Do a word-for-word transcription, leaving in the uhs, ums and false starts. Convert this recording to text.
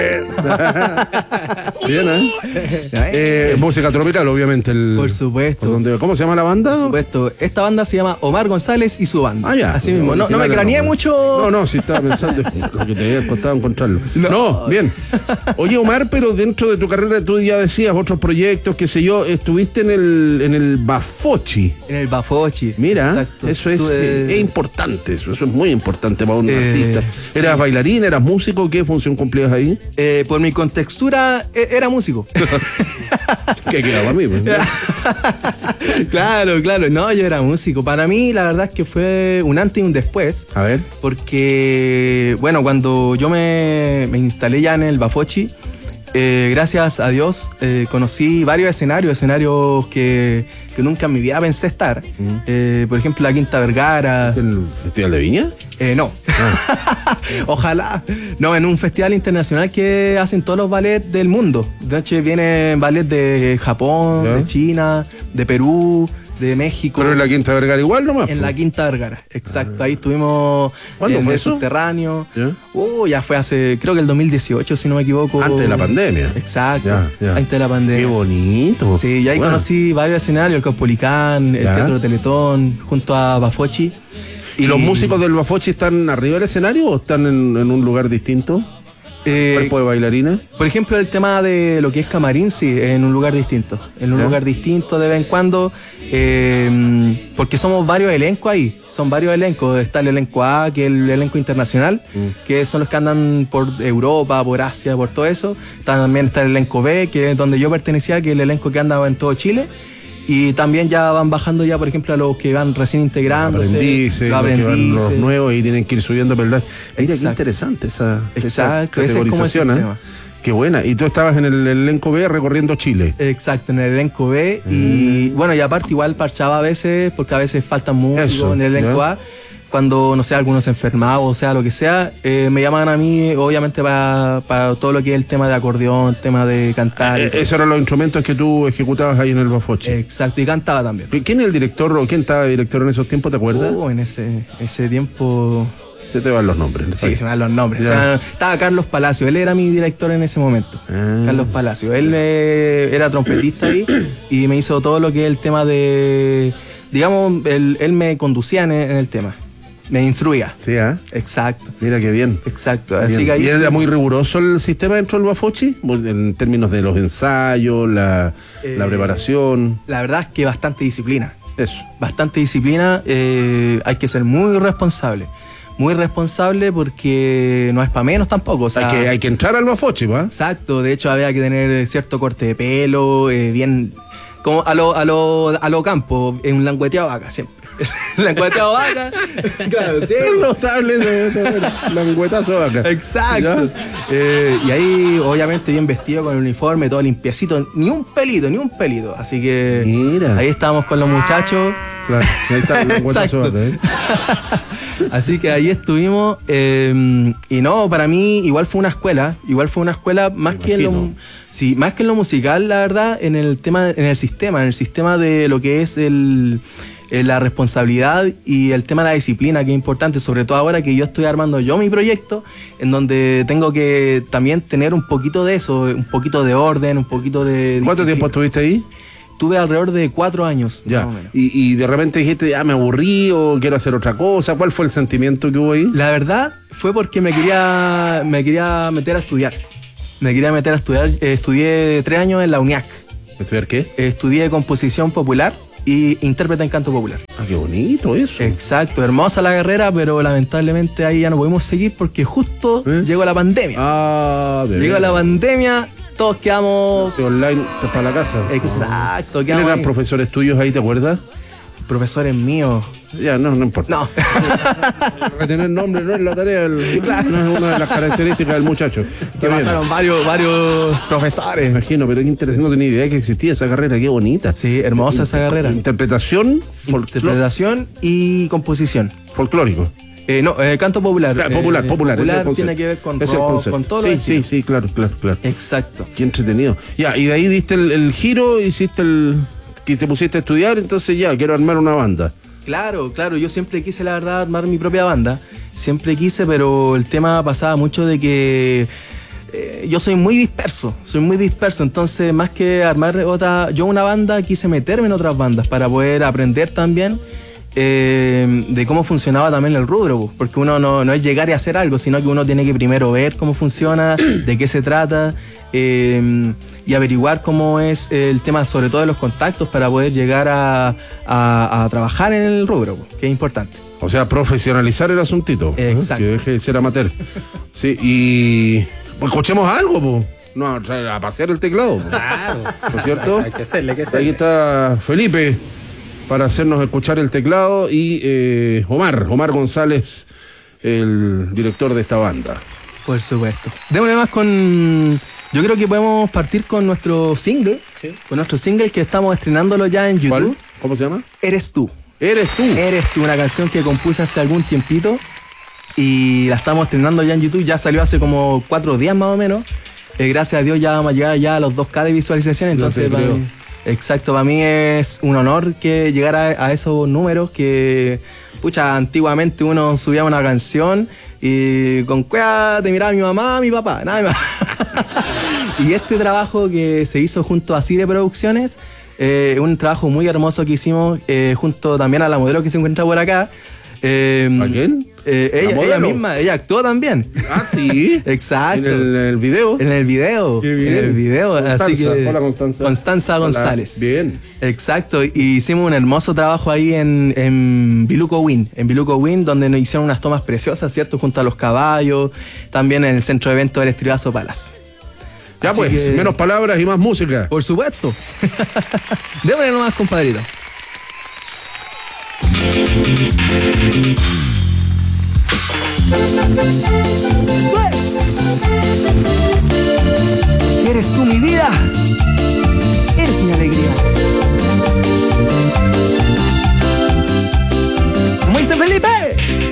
Bien, ¿eh? eh música tropical, obviamente. El, por supuesto. Por donde, ¿cómo se llama la banda? Por supuesto. Esta banda se llama Omar González y su banda. Ah, ya. Así mismo. No, no me craneé mucho. No, no, si estaba pensando lo que te había costado encontrarlo. No. no, bien. Oye, Omar, pero dentro de tu carrera tú ya decías otros proyectos, qué sé yo, estuviste en el, en el Bafochi. En el Bafochi. Mira, exacto. Eso es, Estuve... es importante, eso, eso es muy importante para un eh, artista. ¿Eras sí. bailarín, eras músico? ¿Qué función cumplías ahí? Eh, por mi contextura, era músico. ¿Qué quedaba a mí? Pues, claro, claro, no, yo era músico. Para mí, la verdad es que fue un antes y un después. A ver. Porque, bueno, cuando yo me, me instalé ya en el Bafochi, eh, gracias a Dios, eh, conocí varios escenarios, escenarios que, que nunca en mi vida pensé estar. Mm. Eh, por ejemplo, la Quinta Vergara. ¿En el Festival de Viña? Eh, no. Ah. Ojalá. No, en un festival internacional que hacen todos los ballets del mundo. De hecho, vienen ballets de Japón, ¿ya? De China, de Perú, de México. Pero en la Quinta Vergara igual nomás. En la Quinta Vergara, exacto. Ah. Ahí estuvimos. ¿Cuándo en fue el eso? Subterráneo. ¿Ya? Uh, ya fue hace, creo que el dos mil dieciocho, si no me equivoco. Antes de la pandemia. Exacto. Ya, ya. Antes de la pandemia. Qué bonito. Sí, y ahí bueno. conocí varios escenarios, el Caupolicán, el Teatro Teletón, junto a Bafochi. ¿Y, ¿Y los músicos del Bafochi están arriba del escenario o están en, en un lugar distinto? Eh, ¿Cuerpo de bailarina? Por ejemplo, el tema de lo que es camarín, sí, en un lugar distinto. En un ¿Ya? lugar distinto de vez en cuando, eh, porque somos varios elencos ahí. Son varios elencos. Está el elenco A, que es el elenco internacional, mm. que son los que andan por Europa, por Asia, por todo eso. También está el elenco B, que es donde yo pertenecía, que es el elenco que anda en todo Chile. Y también ya van bajando ya, por ejemplo, a los que van recién integrándose. Aprendices, los, los, que van los nuevos y tienen que ir subiendo, ¿verdad? Mira, qué interesante esa, esa categorización. ¿eh? Qué buena. Y tú estabas en el elenco B recorriendo Chile. Exacto, en el elenco B. Mm. Y bueno, y aparte igual parchaba a veces, porque a veces faltan músicos Eso, en el elenco ¿ya? A. Cuando, no sé, algunos se enfermaban, o sea, lo que sea, eh, me llaman a mí, obviamente, para, para todo lo que es el tema de acordeón, el tema de cantar. Eh, esos eran los instrumentos que tú ejecutabas ahí en el Bafochi. Exacto, y cantaba también. ¿Quién es el director o quién estaba director en esos tiempos, te acuerdas? Oh, en ese, ese tiempo... Se te van los nombres. Sí, ahí. se me van los nombres. O sea, estaba Carlos Palacio, él era mi director en ese momento. Ah. Carlos Palacio. Él eh, era trompetista ahí y me hizo todo lo que es el tema de... Digamos, él, él me conducía en el, en el tema. Me instruía. Sí, ¿eh? Exacto. Mira qué bien. Exacto. Bien. Así que ahí... ¿Y era muy riguroso el sistema dentro del Bafochi? En términos de los ensayos, la, eh, la preparación. La verdad es que bastante disciplina. Eso. Bastante disciplina. Eh, hay que ser muy responsable. Muy responsable porque no es para menos tampoco. O sea, hay, que, hay que entrar al Bafochi, ¿va? Exacto. De hecho, había que tener cierto corte de pelo, eh, bien... Como a lo, a lo, a lo campo, en un langueteado vaca, siempre. Langueteado vaca, claro, sí. Notable ese languetazo vaca. Exacto. Eh, y ahí, obviamente, bien vestido con el uniforme, todo limpiecito, ni un pelito, ni un pelito. Así que Mira. Ahí estábamos con los muchachos. Claro, ahí está el languetazo vaca, ¿eh? Así que ahí estuvimos. Eh, y no, para mí igual fue una escuela. Igual fue una escuela más que en lo, sí, más que en lo musical, la verdad, en el tema, en el sistema, en el sistema de lo que es el, la responsabilidad y el tema de la disciplina, que es importante, sobre todo ahora que yo estoy armando yo mi proyecto, en donde tengo que también tener un poquito de eso, un poquito de orden, un poquito de ¿Cuánto disciplina. tiempo estuviste ahí? Tuve alrededor de cuatro años. Ya. Y, y de repente dijiste, ya me aburrí o quiero hacer otra cosa. ¿Cuál fue el sentimiento que hubo ahí? La verdad fue porque me quería, me quería meter a estudiar. Me quería meter a estudiar. Eh, estudié tres años en la UNIAC. ¿Estudiar qué? Eh, estudié composición popular y intérprete en canto popular. Ah, qué bonito eso. Exacto, hermosa la carrera, pero lamentablemente ahí ya no pudimos seguir porque justo ¿Eh? llegó la pandemia. Ah, de Llegó verdad. la pandemia. Todos quedamos... Sí, online para la casa. Exacto. ¿Quién eran ahí? profesores tuyos ahí, te acuerdas? Profesores míos. Ya, no, no importa. No. Retener nombre no es la tarea, del, claro. no es una de las características del muchacho. Que pasaron varios, varios profesores. Me imagino, pero qué interesante, no tenía idea que existía esa carrera, qué bonita. Sí, hermosa esa carrera. Interpretación, Interpretación y composición. Folclórico. Eh, no, eh, canto popular. Claro, popular, eh, popular. Popular tiene que ver con rock, con todo. Sí, sí, sí, claro, claro, claro. Exacto. Qué entretenido. Ya, y de ahí diste el, el giro, hiciste el... que te pusiste a estudiar, entonces ya, quiero armar una banda. Claro, claro, yo siempre quise, la verdad, armar mi propia banda. Siempre quise, pero el tema pasaba mucho de que eh, yo soy muy disperso, soy muy disperso, entonces más que armar otra, yo una banda quise meterme en otras bandas para poder aprender también eh, de cómo funcionaba también el rubro, porque uno no, no es llegar y hacer algo, sino que uno tiene que primero ver cómo funciona, de qué se trata, eh, y averiguar cómo es el tema, sobre todo de los contactos, para poder llegar a, a, a trabajar en el rubro, que es importante. O sea, profesionalizar el asuntito. Exacto. Que deje de ser amateur. Sí, y pues escuchemos algo, po. No, o sea, a pasear el teclado, po. Claro. ¿No es cierto? Hay que hacerle, hay que hacerle. Ahí está Felipe para hacernos escuchar el teclado y eh, Omar, Omar González, el director de esta banda. Por supuesto. Démosle más con... Yo creo que podemos partir con nuestro single, Sí. con nuestro single que estamos estrenándolo ya en YouTube. ¿Cuál? ¿Cómo se llama? Eres tú. Eres tú. Eres tú, una canción que compuse hace algún tiempito y la estamos estrenando ya en YouTube. Ya salió hace como cuatro días más o menos. Eh, gracias a Dios ya vamos a llegar ya a los dos K de visualización. Entonces, te para creo. mí, exacto, para mí es un honor que llegar a, a esos números que, pucha, antiguamente uno subía una canción y con cueva te miraba mi mamá, mi papá, nada más. Y este trabajo que se hizo junto a Cire Producciones, eh, un trabajo muy hermoso que hicimos eh, junto también a la modelo que se encuentra por acá. Eh, ¿A quién? Eh, ¿La ella, modelo? ella misma, ella actuó también. Ah, sí. Exacto. En el, en el video. En el video. Qué bien. En el video. Constanza. Así que, Hola, Constanza. Constanza Hola. González. Bien. Exacto. Y hicimos un hermoso trabajo ahí en, en Biluco Win. En Biluco Win, donde nos hicieron unas tomas preciosas, ¿cierto? Junto a los caballos. También en el centro de eventos del Estribazo Palace. Ya Así pues, que- menos palabras y más música. Por supuesto. Démosle nomás, compadrito. Pues, eres tú mi vida, eres mi alegría. Como dice Felipe.